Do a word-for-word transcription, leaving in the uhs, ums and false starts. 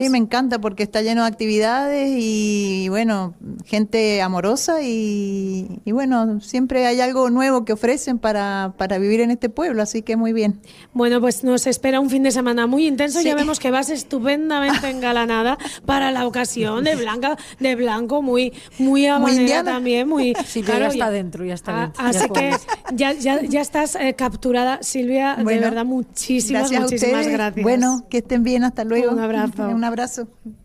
Sí, me encanta porque está lleno de actividades y, bueno, gente amorosa y, y bueno, siempre hay algo nuevo que ofrecen para, para vivir en este pueblo, así que muy bien. Bueno, pues nos espera un fin de semana muy intenso. Sí. Ya vemos que vas estupendamente engalanada para la ocasión, de blanca, de blanco, muy, muy habanera también, muy. Silvia claro, ya está ya, dentro, ya está a, dentro. Así ya que ya, ya, ya estás eh, capturada, Silvia. Bueno, de verdad, muchísimas, gracias muchísimas a ustedes. gracias. Bueno, que estén bien, hasta luego. Un abrazo. Un abrazo.